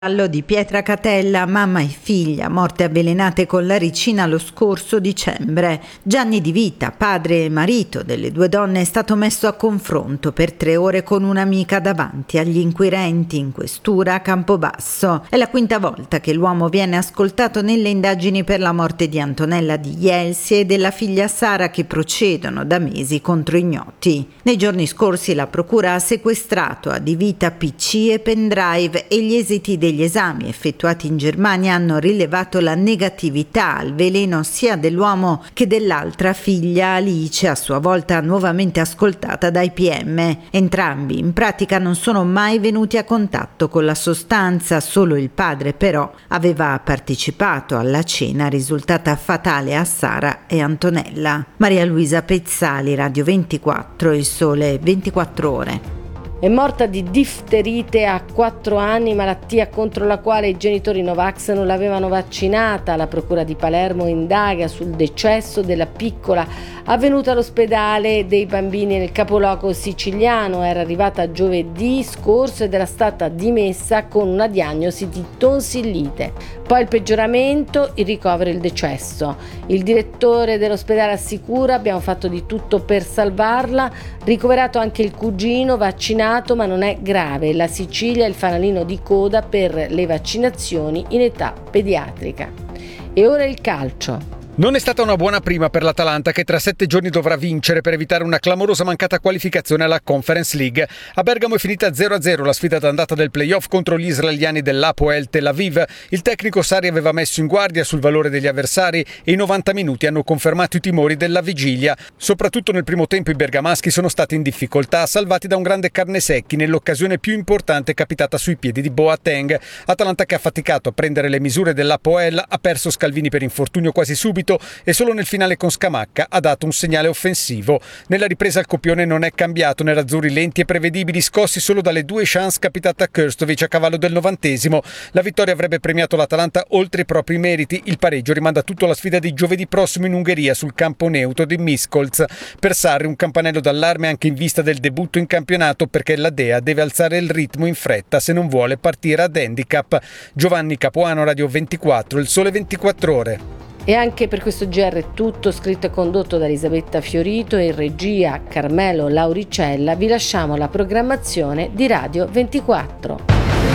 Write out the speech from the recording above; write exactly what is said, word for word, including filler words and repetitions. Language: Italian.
Allo di Pietracatella, mamma e figlia morte avvelenate con la ricina lo scorso dicembre. Gianni Di Vita, padre e marito delle due donne, è stato messo a confronto per tre ore con un'amica davanti agli inquirenti in questura a Campobasso. È la quinta volta che l'uomo viene ascoltato nelle indagini per la morte di Antonella Di Ielsi e della figlia Sara, che procedono da mesi contro ignoti. Nei giorni scorsi la procura ha sequestrato a Di Vita P C e pendrive e gli esiti dei Gli esami effettuati in Germania hanno rilevato la negatività al veleno sia dell'uomo che dell'altra figlia Alice, a sua volta nuovamente ascoltata dai P M. Entrambi in pratica non sono mai venuti a contatto con la sostanza, solo il padre però aveva partecipato alla cena risultata fatale a Sara e Antonella. Maria Luisa Pezzali, Radio ventiquattro, Il Sole ventiquattro Ore. È morta di difterite a quattro anni, malattia contro la quale i genitori Novax non l'avevano vaccinata. La procura di Palermo indaga sul decesso della piccola avvenuta all'ospedale dei bambini nel capoluogo siciliano. Era arrivata giovedì scorso ed era stata dimessa con una diagnosi di tonsillite. Poi il peggioramento, il ricovero e il decesso. Il direttore dell'ospedale assicura: abbiamo fatto di tutto per salvarla, ricoverato anche il cugino, vaccinato ma non è grave. La Sicilia è il fanalino di coda per le vaccinazioni in età pediatrica. E ora il calcio. Non è stata una buona prima per l'Atalanta, che tra sette giorni dovrà vincere per evitare una clamorosa mancata qualificazione alla Conference League. A Bergamo è finita zero a zero la sfida d'andata del playoff contro gli israeliani dell'Hapoel Tel Aviv. Il tecnico Sarri aveva messo in guardia sul valore degli avversari e i novanta minuti hanno confermato i timori della vigilia. Soprattutto nel primo tempo i bergamaschi sono stati in difficoltà, salvati da un grande Carnesecchi nell'occasione più importante capitata sui piedi di Boateng. Atalanta che ha faticato a prendere le misure dell'Hapoel, ha perso Scalvini per infortunio quasi subito e solo nel finale con Scamacca ha dato un segnale offensivo. Nella ripresa il copione non è cambiato, nerazzurri lenti e prevedibili, scossi solo dalle due chance capitate a Krstovic a cavallo del novantesimo. La vittoria avrebbe premiato l'Atalanta oltre i propri meriti. Il pareggio rimanda tutto alla sfida di giovedì prossimo in Ungheria sul campo neutro di Miskolc. Per Sarri un campanello d'allarme anche in vista del debutto in campionato, perché la Dea deve alzare il ritmo in fretta se non vuole partire ad handicap. Giovanni Capuano, Radio ventiquattro, Il Sole ventiquattro Ore. E anche per questo G R è tutto, scritto e condotto da Elisabetta Fiorito e in regia Carmelo Lauricella. Vi lasciamo la programmazione di Radio ventiquattro.